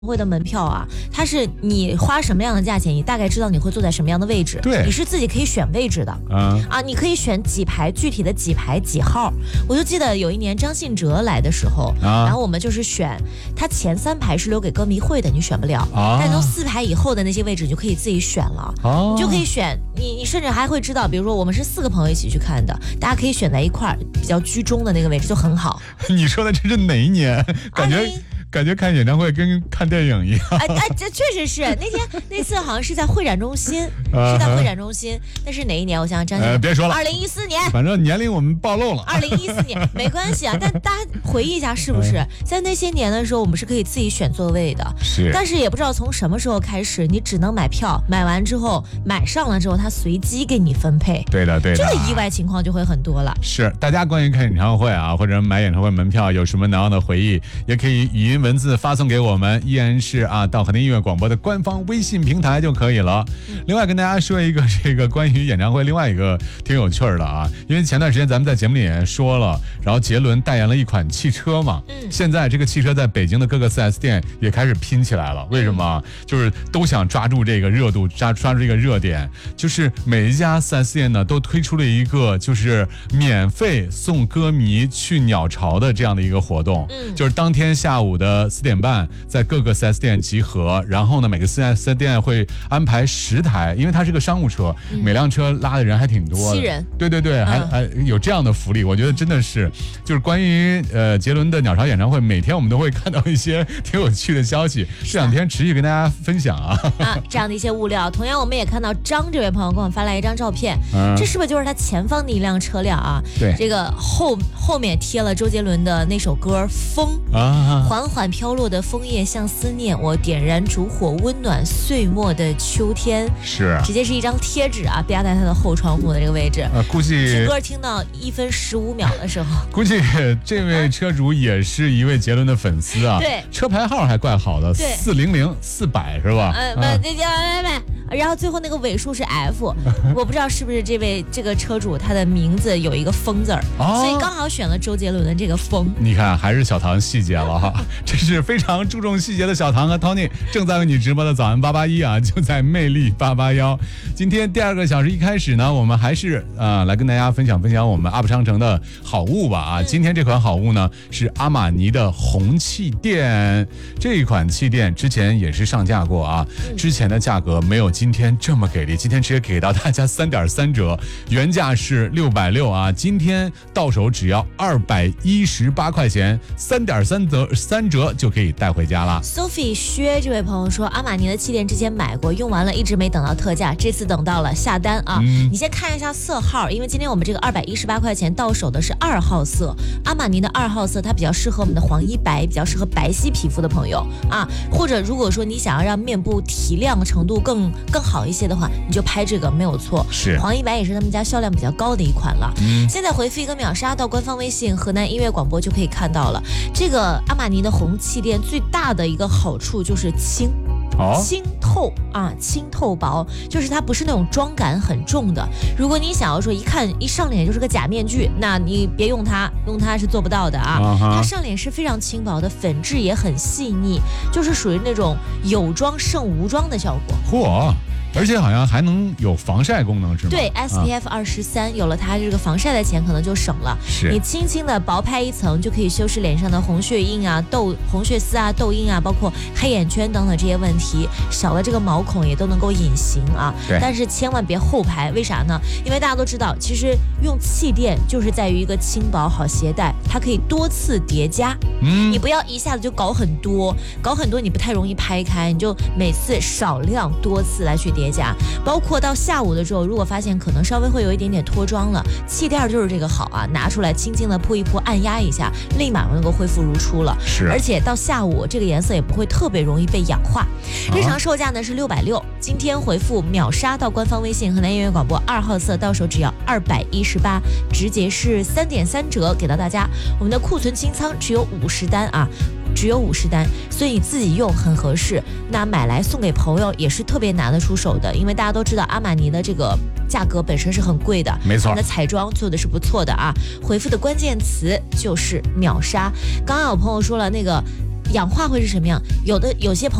会的门票啊，它是你花什么样的价钱，你大概知道你会坐在什么样的位置。 对， 你是自己可以选位置的。你可以选几排，具体的几排几号。我就记得有一年张信哲来的时候，然后我们就是选他前3排是留给歌迷会的，你选不了。但从4排以后的那些位置，你就可以自己选了。你就可以选，你甚至还会知道，比如说我们是4个朋友一起去看的，大家可以选在一块儿，比较居中的那个位置就很好。 你说的这是哪一年？感觉看演唱会跟看电影一样。 这确实是那次好像是在会展中心，那是哪一年？我想想，张信哲别说了 ，2014年。 反正年龄我们暴露了。 2014年没关系啊，但大家回忆一下，是不是在那些年的时候，我们是可以自己选座位的？ 是。 但是也不知道从什么时候开始，你只能买票，买完之后买上了之后，他随机给你分配。 对的。 这个意外情况就会很多了。 是，大家关于看演唱会啊，或者买演唱会门票有什么难忘的回忆，也可以语音文字发送给我们，依然是到河南音乐广播的官方微信平台就可以了。另外跟大家说一个这个关于演唱会另外一个挺有趣的啊，因为前段时间咱们在节目里也说了，然后杰伦代言了一款汽车嘛，现在这个汽车在北京的各个 4S 店也开始拼起来了。为什么？就是都想抓住这个热度，抓住这个热点，就是每一家 4S 店呢都推出了一个就是免费送歌迷去鸟巢的这样的一个活动，就是当天下午的4点半在各个 4S 店集合，然后呢每个 4S 店会安排10台，因为它是个商务车，每辆车拉的人还挺多的 ，7人。 对，还有这样的福利，我觉得真的是就是关于杰伦的鸟巢演唱会，每天我们都会看到一些挺有趣的消息，这2天持续跟大家分享这样的一些物料。同样我们也看到张这位朋友给我们发来一张照片，这是不是就是他前方的一辆车辆啊？ 对， 这个后面贴了周杰伦的那首歌《风》缓缓飘落的枫叶像思念，我点燃烛火温暖岁末的秋天。 是， 直接是一张贴纸啊，压在他的后窗户的这个位置。 估计听歌听到1分15秒的时候，估计这位车主也是一位杰伦的粉丝啊。 对， 车牌号还怪好的，400400是吧？ 然后最后那个尾数是 F， 我不知道是不是这个车主他的名字有一个风字儿，所以刚好选了周杰伦的这个风。 你看，还是小唐细节了哈，这是非常注重细节的小唐和 Tony 正在为你直播的早安881啊，就在魅力881。今天第2个小时一开始呢，我们还是来跟大家分享我们 UP 商城的好物吧今天这款好物呢是阿玛尼的红气垫，这一款气垫之前也是上架过啊，之前的价格没有今天这么给力，今天直接给到大家3.3折，原价是660啊，今天到手只要218块钱，3.3折就可以带回家了。 Sophie 薛这位朋友说，阿玛尼的气垫之前买过，用完了一直没等到特价，这次等到了，下单啊。你先看一下色号，因为今天我们这个218块钱到手的是2号色，阿玛尼的2号色它比较适合我们的黄衣白，比较适合白皙皮肤的朋友啊，或者如果说你想要让面部提亮程度更好一些的话，你就拍这个没有错。 是， 黄衣白也是他们家销量比较高的一款了。现在回复一个秒杀到官方微信河南音乐广播就可以看到了。这个阿玛尼的红气垫最大的一个好处就是轻透轻透薄，就是它不是那种妆感很重的。如果你想要说一看一上脸就是个假面具，那你别用它是做不到的啊。它上脸是非常轻薄的，粉质也很细腻，就是属于那种有妆胜无妆的效果。 嚯！而且好像还能有防晒功能，是吗？ 对 ，SPF 23，有了它这个防晒的钱可能就省了。 是， 你轻轻的薄拍一层就可以修饰脸上的红血印啊、红血丝啊、痘印啊，包括黑眼圈等等这些问题，小的这个毛孔也都能够隐形啊。 对。 但是千万别厚拍，为啥呢？因为大家都知道，其实用气垫就是在于一个轻薄好携带，它可以多次叠加。你不要一下子就搞很多，你不太容易拍开，你就每次少量多次来去叠加，包括到下午的时候，如果发现可能稍微会有一点点脱妆了，气垫就是这个好啊，拿出来轻轻的铺一铺，按压一下，立马能够恢复如初了。 是， 而且到下午这个颜色也不会特别容易被氧化。日常售价呢是660，今天回复秒杀到官方微信河南音乐广播2号色，到手只要218，直接是3.3折给到大家。我们的库存清仓只有50单啊。只有50单，所以你自己用很合适。那买来送给朋友也是特别拿得出手的，因为大家都知道阿玛尼的这个价格本身是很贵的， 没错， 它的彩妆做的是不错的啊。回复的关键词就是秒杀。刚刚有朋友说了，那个氧化会是什么样？有些朋